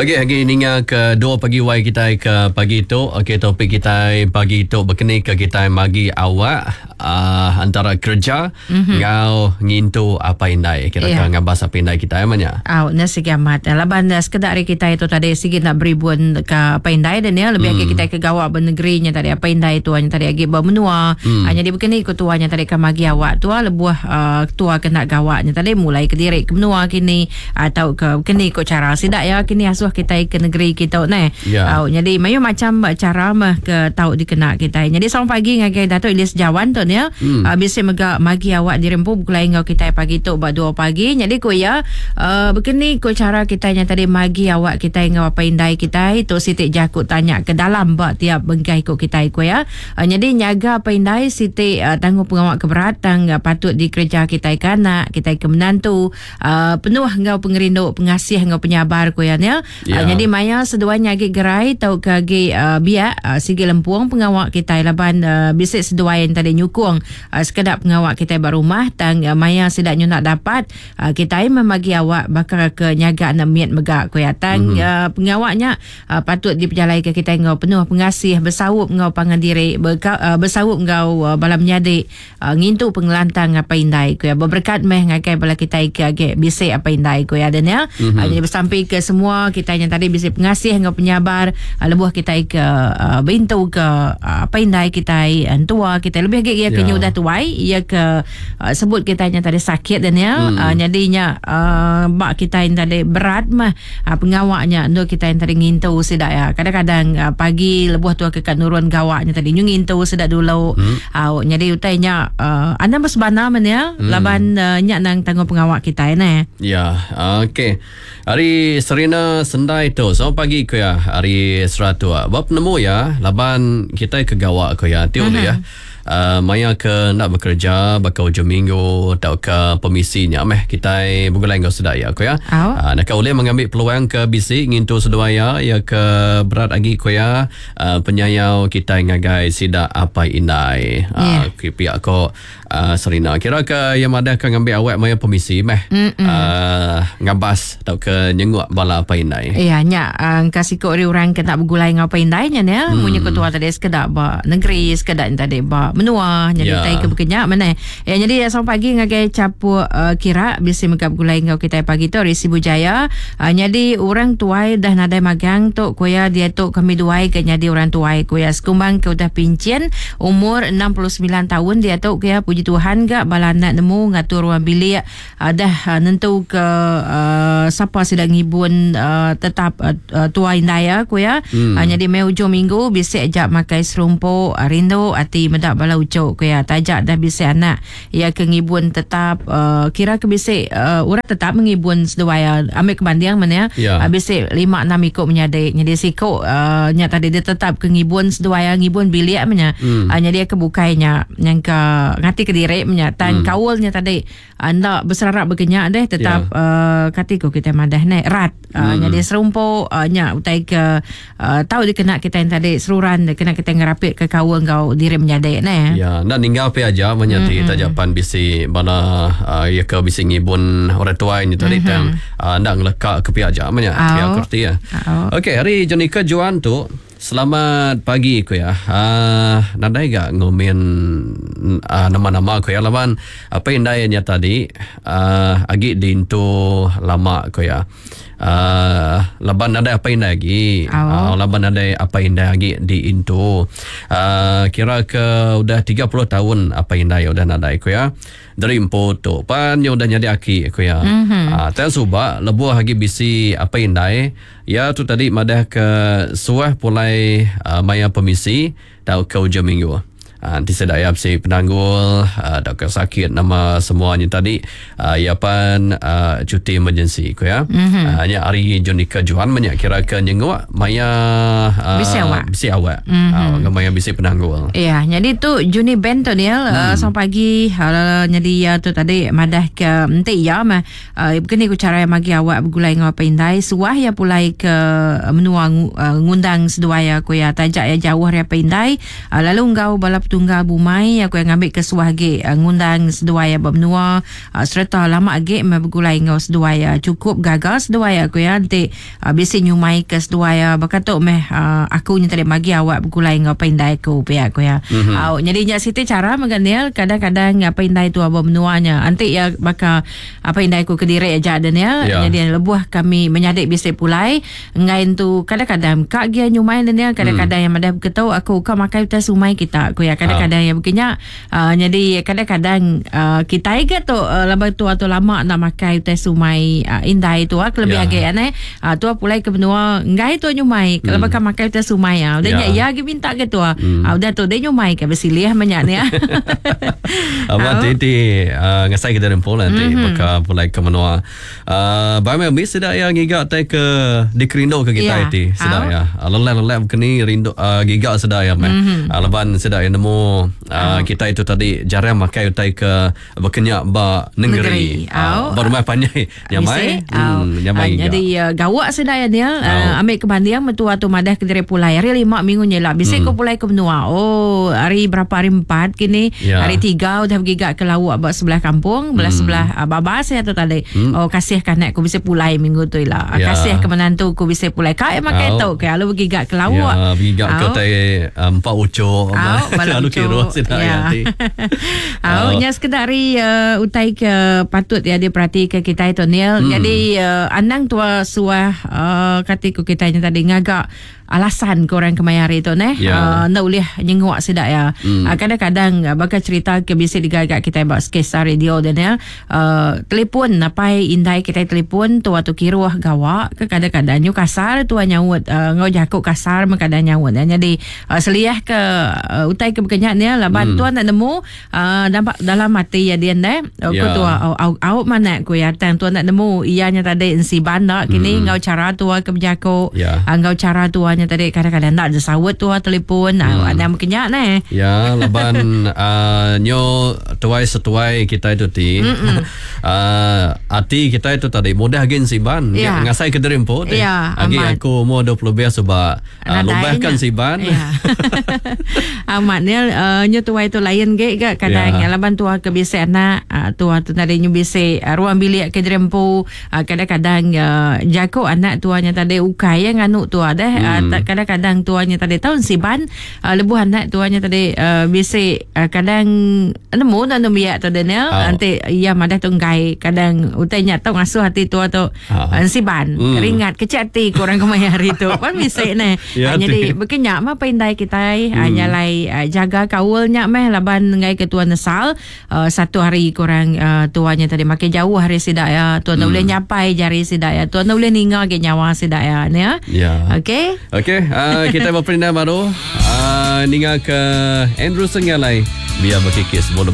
Okey, hari ini kedua pagi wai kita ke pagi tu. Okey, topik kita pagi tu berkenaan ke kita bagi awak antara kerja ngau ngintu apa indai. Kira-kira ngabas apa indai kita namanya. Nasi gamat. Laban sekedar kita itu tadi sikit nak beribuan ke apa indai dan ya lebih lagi kita ke gawak bernegerinya tadi apa indai tu hanya tadi lagi bermenua. Hanya di berkenaan ke tuanya tadi ke bagi awak tua lebuh tua kena gawaknya tadi mulai ke diri ke menua kini atau ke kini ko cara sidak ya kini asuh kita ke negeri kita ne. Jadi mayu macam cara mah ke tahu dikena kita. Jadi selamat pagi ngagai Datuk Ilyas Jawan tu ya. Bisa magi awak dirempu bukulai ngau kita pagi tu buat 2 pagi. Jadi ko ya begini ko cara kita yang tadi magi awak kita ngau apa indai kita itu Siti Jakut tanya ke dalam buat tiap bengkai ko kita ko ya. Jadi nyaga apa indai Siti tanggung pengawak keberatan patut dikerja kita kanak kita ke menantu penuh ngau pengerindu pengasih ngau penyabar ko ya. Jadi maya seduanya agi gerai tau ke agi biak sigi lempuang pengawak kita laban bisik sedua yang tadi nyukung sekedar pengawak kita berumah tang maya sedaknya nak dapat kita memagi awak bakal ke nyaga nak miat megak ko ya tang pengawaknya patut diperjalai ke kita ngau penuh pengasih bersawup ngau pangan diri bersawup ngau balam nyadi ngintu pengelantang apa indai ko ya berberkat meh ngakai bala kita ke agi bisik apa indai ko ya dan ya jadi bersampai ke semua kita yang tadi bisa pengasih ngau penyabar lebuh kita ke bintu ke apa indai kita tua kita lebih lagi ke nyudah tuai ia ke sebut kita yang tadi sakit dan ya jadinya bak kita yang tadi berat mah pengawaknya untuk kita yang tadi ngintu sedak ya kadang-kadang pagi lebuh tua ke kat nurun gawaknya tadi ngintu sedak dulu jadi utainya anda bersebana men ya laban nyak nang tanggung pengawak kita ni okey hari Serina Sendai tu selamat pagi ko ya hari Seratua bab nemu ya laban kita ke gawak ko ya tiul ya maya ke nak bekerja bakal hujung minggu atau ke pemisinya meh kita bergulai ngau sedak ya ko ya nak boleh mengambil peluang ke bisi ngintu sedaya ya ke berat lagi ko ya penyayau kita ngagai sidak apa indai pihak ko Serina kira ke yang ada ke ngambil awak maya pemisi meh ngabas atau ke nyenguk bala apa indai nya kasih ko orang ke nak bergulai ngau apa indai nya ya punya ketua tadi sekedar ba negeri sekedar tadi ba menua jadi tai ke berkenyak mana jadi selamat pagi ngagai capu kira bisa megap gulai ngau kita pagi tu Risi Bujaya jadi orang tuai dah nadai magang tu koya dia tu kami duai ke jadi orang tuai koya sekumbang ke udah pincin umur 69 tahun dia tu koya puji Tuhan gak bala nak nemu ngatur ruang bilik dah nentu ke siapa sedang ngibun tetap tuai ndaya koya jadi mai hujung minggu bisa ajak makai serumpo rindu ati medak bala ucok koya tajak dah bisa anak ya ke ngibun tetap kira ke bisa orang tetap mengibun sedaya ambil kebandiang mana ya bisa 5-6 ikut menyadik jadi siko nya tadi dia tetap ke ngibun sedaya ngibun bilik menya jadi dia kebukainya yang ke ngati ke diri menya tan kaulnya tadi anda berserap berkenyak deh tetap katiko kita madah ne rat jadi serumpo nya utai ke tahu dikena kita yang tadi seruran kena kita ngerapit ke kaul kau diri menyadik ne nak ninggal pe aja menyati tajapan bisi bala ya ke bisi ngibun orang tua ni tadi tang nak ngelekak ke pihak aja menya pihak kerti ya okey hari Jonika Juan tu selamat pagi ko ya nadai gak ngomen nama-nama ko ya lawan apa indainya tadi agi dintu lama ko ya laban ada apa indai lagi laban ada apa indai lagi di into kira ke udah 30 tahun apa indai udah nadai ko ya dari impo tu pan yo udah nyadi aki ko ya tan suba lebuh lagi bisi apa indai ya tu tadi madah ke suah pulai maya pemisi tau ke hujung minggu nanti sedaya si penanggul doktor sakit nama semuanya tadi ya pan cuti emergency ko ya hanya hari Jonika Juan banyak kira ke nyenguk maya bisi awak maya bisi penanggul jadi tu Juni Ben tu dia selamat pagi jadi ya tu tadi madah ke nanti ya mah begini ku cara magi awak bergulai ngau pendai suah ya pulai ke menua ngundang sedua ya ko ya tajak ya jauh ya pendai lalu engkau balap tunggal bumai aku yang ambil ke suahge ngundang seduaya bermenua serta lama age bergulai ngau seduaya cukup gagal seduaya aku ya nanti bisi nyumai ke seduaya bakatuk aku tadi magi awak bergulai ngau paindai ku pihak aku ya. Jadi nya Siti cara mengenal kadang-kadang paindai tu bermenuanya nanti ya bakal paindai ku kediri aja dan ya. Jadi lebuh kami menyadik bisi pulai ngain tu kadang-kadang kak dia nyumai dan ya kadang-kadang yang ada ketau aku kau makai utas sumai kita aku ya kadang-kadang yang begini jadi kadang-kadang kita ingat tu lama tu atau lama nak makai utas sumai indai tu lebih agak aneh tu pulai ke benua ngai tu nyumai kalau bakal makai utas sumai udah ya dia minta ke tu udah tu dia nyumai ke bersilih banyak ni abang titi ngasai kita rempol nanti bakal pulai ke benua bagaimana bis sudah yang giga tai ke dikerindo ke kita itu sudah ya lelap kini rindu giga sudah ya leban sudah yang nemu kita itu tadi jarang makai utai ke berkenyak ba negeri baru mai pandai nyamai nyamai jadi gawak sudah ya dia ambil ke bandiang metua tu madah ke diri pulai hari 5 minggu nyela bisa ko pulai ke benua hari berapa hari 4 kini hari 3 udah giga ke lawak ba sebelah kampung belah sebelah babas ya tu tadi kasih kanak ko bisa pulai minggu tu lah kasih ke menantu ko bisa pulai kai makai tu kalau giga ke lawak giga ke tai 4 ucuk lalu kira sudah ya nya sekedari utai ke patut ya dia perhati ke kita itu Nil jadi anang tua suah katiku kitanya tadi ngagak alasan korang kemayari tu nak boleh nyengok sedak ya kadang-kadang bakal cerita ke bisa digagak kita buat skesa radio dan ya telefon napai indai kita telefon tu waktu kiruah gawak ke kadang-kadang nyu kasar tu nyawut ngau jakuk kasar makadang nyawut jadi seliah ke utai ke berkenyak ni laban tuan nak nemu nampak dalam mati ya dia aku tu au mana aku ya tang tuan nak nemu ianya tadi si banda kini ngau cara tu ke berjakuk ngau cara tu tadi kadang-kadang nak sawut tu telefon ada berkenyak ni ya laban nyo tuai setuai kita itu arti kita itu tadi mudah gen si ban ngasai ke derimpo agi aku mau 20 bias sebab lubahkan si ban amatnya nyo tuai itu lain ke kadang laban tua ke biasa anak tua tu tadi nyo biasa ruang bilik ke derimpo kadang-kadang jago anak tuanya tadi ukai yang anu tua dah kadang-kadang tuanya tadi tahun si ban lebuh anak tuanya tadi biasa kadang nemu biak tu Daniel nanti ia madah tunggai kadang utainya tahu ngasuh hati tua tu si ban keringat kecil hati korang kemai hari tu kan bisa ni jadi berkenyak mah paindai kita nyalai jaga kaulnya meh laban ngai ketua nesal satu hari korang tuanya tadi makin jauh hari sidak ya tuan boleh nyapai jari sidak ya tuan boleh ninggal ke nyawa sidak ya ni okey kita berpindah baru ninggal ke Andrew Sengalai biar berkikis